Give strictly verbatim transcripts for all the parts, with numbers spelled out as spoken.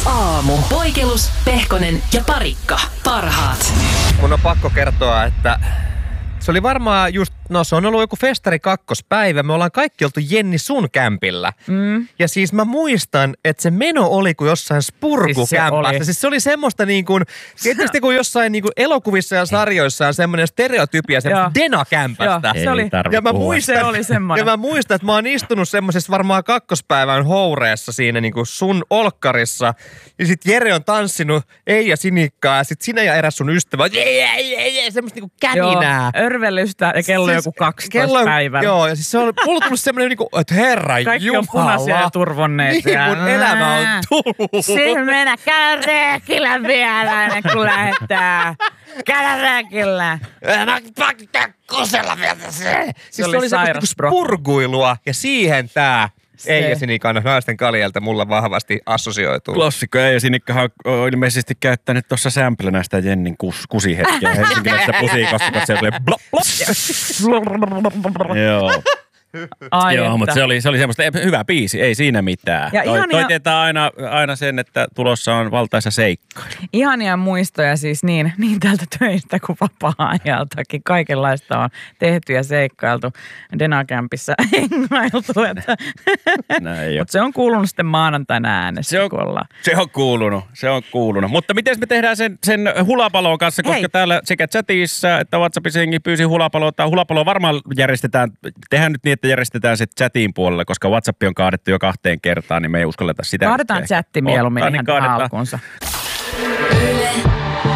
aamu. Poikelus, Pehkonen ja Parikka. Parhaat. Mun on pakko kertoa, että se oli varmaan just, no se on ollut joku festari kakkospäivä. Me ollaan kaikki oltu Jenni sun kämpillä. Mm. Ja siis mä muistan, että se meno oli kuin jossain spurkukämpässä. Siis, siis se oli semmoista niin kuin, tietysti kun jossain niin kuin elokuvissa ja sarjoissa on semmoinen stereotypia semmoista denakämpästä. Se oli, ja mä muistan, se oli semmoinen. Ja mä muistan, että mä oon istunut semmoisessa varmaan kakkospäivän houreessa siinä niin kuin sun olkkarissa. Ja sit Jere on tanssinut Eija Sinikkaa ja sit sinä ja eräs sun ystävä. Jee, jee, jee, jee, semmoista niin kuin käninää. Joo, örvellystä ja kello siis, joku kaksitoista kello, päivänä. Joo, ja siis se on mulla tullut semmoinen niinku, että herra kaikki jumala. Kaikki on punaisia ja turvonneita. Niin mun elämä on tullut. Siinä mennä, käydä reekillä vielä ennen kuin lähdetään. Käydä reekillä. Mä pakkaan kosella vielä se. Se siis oli, se oli semmoista spurguilua ja siihen tää. Eija Sinikan naisten kaljalta mulla vahvasti assosioituu. Klassikko. Eija Sinikkahan on ilmeisesti käyttänyt tuossa sämplänä sitä Jennin kus, kusihetkiä. Helsinkiläistä pusikasta, kun se oli blop, blop. Joo. Ai Joo, että. mutta se oli, se oli semmoista hyvä biisi, ei siinä mitään. Ja toi, ihania, toi tietää aina, aina sen, että tulossa on valtaisa seikkailu. Ihania muistoja siis niin, niin tältä töistä kuin vapaa-ajaltakin. Kaikenlaista on tehty ja seikkailtu Denakämpissä hengailtu. Mutta se on kuulunut sitten maanantaina äänessä. Se on, se on kuulunut, se on kuulunut. Mutta miten me tehdään sen, sen hulapalon kanssa, koska Hei. täällä sekä chatissa että WhatsAppissa jengi pyysi hulapaloa. Tai hulapaloa varmaan järjestetään, tehdään nyt niin, että järjestetään se chatin puolelle, koska WhatsApp on kaadettu jo kahteen kertaan, niin me ei uskalleta sitä. Kaadetaan chatti mieluummin ihan niin alkuunsa.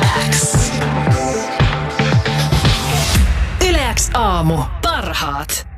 Yle X aamu. Parhaat.